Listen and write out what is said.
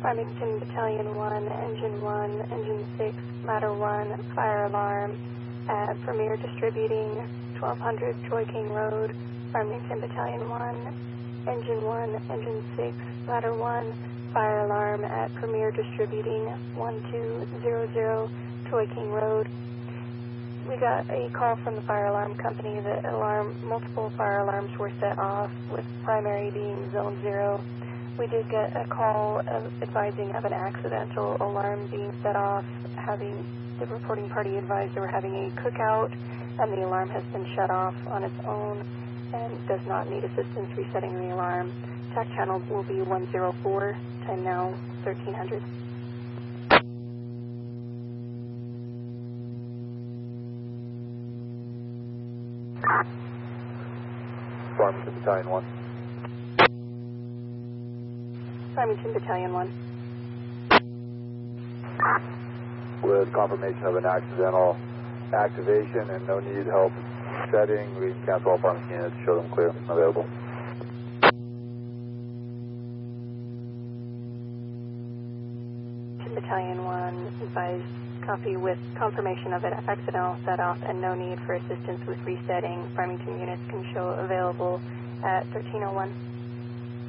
Farmington Battalion 1, Engine 1, Engine 6, Ladder 1, fire alarm at Premier Distributing, 1200 Troy King Road, Farmington Battalion 1, Engine 1, Engine 6, Ladder 1, fire alarm at Premier Distributing, 1200 Troy King Road. We got a call from the fire alarm company that multiple fire alarms were set off, with primary being zone 0. We did get a call advising of an accidental alarm being set off, having the reporting party advised they were having a cookout, and the alarm has been shut off on its own and does not need assistance resetting the alarm. TAC channel will be 104, time now 1300. Farmington Battalion 1. Farmington Battalion 1. With confirmation of an accidental activation and no needed help setting, we can cancel all Farmington units, show them clear, available. Battalion 1 advised copy with confirmation of an accidental set off and no need for assistance with resetting. Farmington units can show available at 1301.